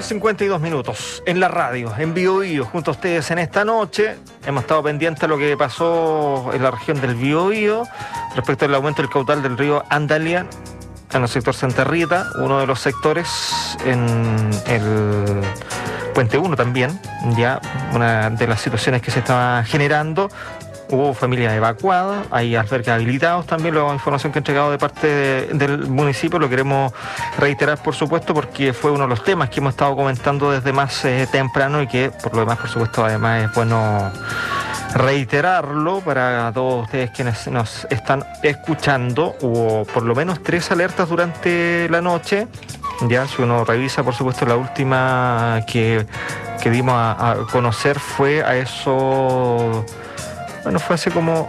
22:52 en la radio, en Biobío, junto a ustedes en esta noche. Hemos estado pendientes de lo que pasó en la región del Biobío respecto al aumento del caudal del río Andalián en el sector Santa Rita, uno de los sectores en el Puente 1 también, ya una de las situaciones que se estaba generando. Hubo familias evacuadas, hay albergues habilitados también, la información que ha entregado de parte del municipio, lo queremos reiterar por supuesto porque fue uno de los temas que hemos estado comentando desde más temprano y que por lo demás por supuesto además es bueno reiterarlo para todos ustedes quienes nos están escuchando. Hubo por lo menos 3 alertas durante la noche, ya si uno revisa por supuesto la última que dimos a conocer fue a eso... Bueno, fue hace como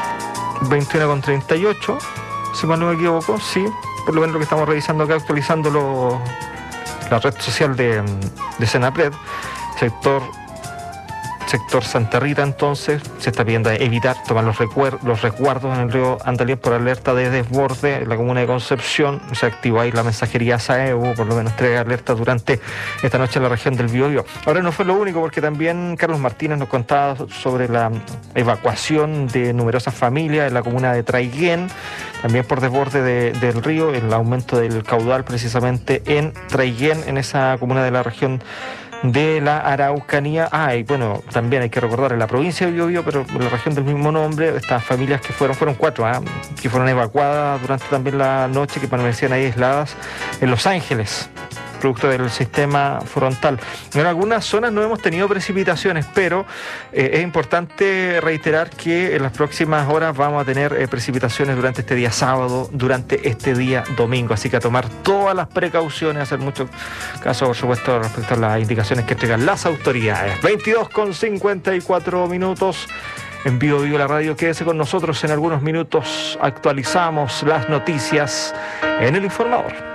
21:38, si mal no me equivoco, sí, por lo menos lo que estamos revisando acá, actualizando la red social de Senapred, sector Santa Rita. Entonces se está pidiendo evitar tomar los resguardos en el río Andalián por alerta de desborde en la comuna de Concepción. Se activó ahí la mensajería SAE, hubo por lo menos 3 alertas durante esta noche en la región del Biobío. Ahora no fue lo único, porque también Carlos Martínez nos contaba sobre la evacuación de numerosas familias en la comuna de Traiguén, también por desborde del río, el aumento del caudal precisamente en Traiguén, en esa comuna de la región de la Araucanía. Y bueno, también hay que recordar en la provincia de Biobío, pero en la región del mismo nombre, estas familias que fueron 4, que fueron evacuadas durante también la noche, que permanecían ahí aisladas en Los Ángeles, producto del sistema frontal. En algunas zonas no hemos tenido precipitaciones, pero es importante reiterar que en las próximas horas vamos a tener precipitaciones durante este día sábado, durante este día domingo, así que a tomar todas las precauciones, hacer mucho caso por supuesto respecto a las indicaciones que entregan las autoridades. 22:54 en Biobío la radio. Quédese con nosotros, en algunos minutos actualizamos las noticias en el informador.